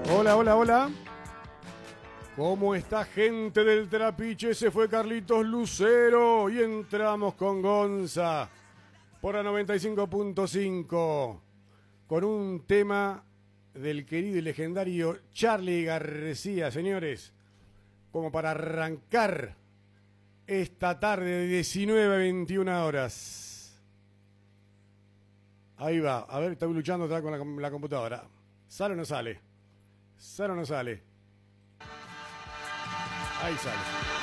Hola, hola, hola. ¿Cómo está, gente del Trapiche? Se fue Carlitos Lucero y entramos con Gonza por la 95.5 con un tema del querido y legendario Charly García, señores, como para arrancar esta tarde de 19 a 21 horas. Ahí va, a ver, estoy luchando otra vez con la computadora. ¿Sale o no sale? ¿Sale o no sale? Ahí sale.